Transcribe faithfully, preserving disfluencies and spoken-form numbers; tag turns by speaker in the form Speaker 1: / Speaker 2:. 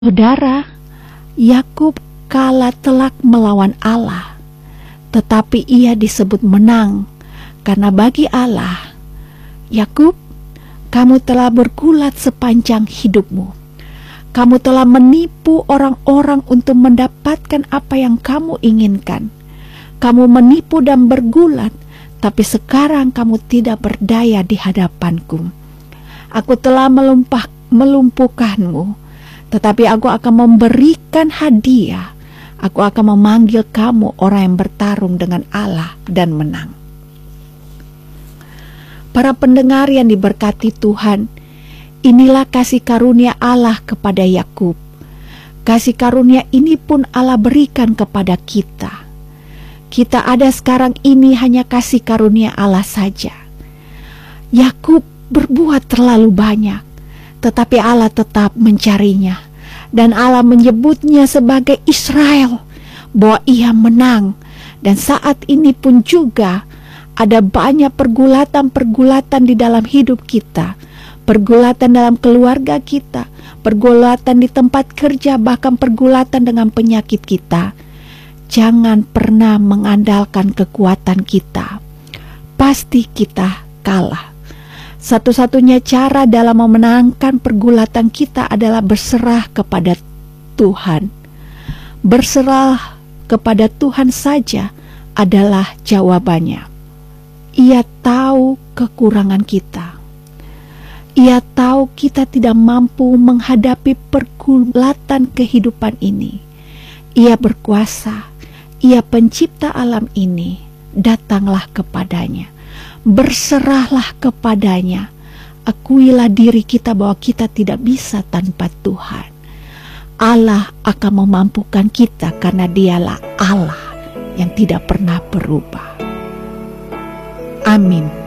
Speaker 1: Saudara, Yakub kalah telak melawan Allah, tetapi ia disebut menang, karena bagi Allah, Yakub, kamu telah bergulat sepanjang hidupmu. Kamu telah menipu orang-orang untuk mendapatkan apa yang kamu inginkan. Kamu menipu dan bergulat, tapi sekarang kamu tidak berdaya di hadapanku. Aku telah melumpah, melumpuhkanmu, tetapi aku akan memberikan hadiah. Aku akan memanggil kamu orang yang bertarung dengan Allah dan menang. Para pendengar yang diberkati Tuhan, inilah kasih karunia Allah kepada Yakub. Kasih karunia ini pun Allah berikan kepada kita. Kita ada sekarang ini hanya kasih karunia Allah saja. Yakub berbuat terlalu banyak, tetapi Allah tetap mencarinya. Dan Allah menyebutnya sebagai Israel, bahwa ia menang. Dan saat ini pun juga ada banyak pergulatan-pergulatan di dalam hidup kita. Pergulatan dalam keluarga kita, pergulatan di tempat kerja, bahkan pergulatan dengan penyakit kita. Jangan pernah mengandalkan kekuatan kita. Pasti kita kalah. Satu-satunya cara dalam memenangkan pergulatan kita adalah berserah kepada Tuhan. Berserah kepada Tuhan saja adalah jawabannya. Ia tahu kekurangan kita. Ia tahu kita tidak mampu menghadapi pergulatan kehidupan ini. Ia berkuasa. Ia pencipta alam ini. Datanglah kepadanya. Berserahlah kepadanya. Akuilah diri kita bahwa kita tidak bisa tanpa Tuhan. Allah akan memampukan kita karena Dialah Allah yang tidak pernah berubah. Amin.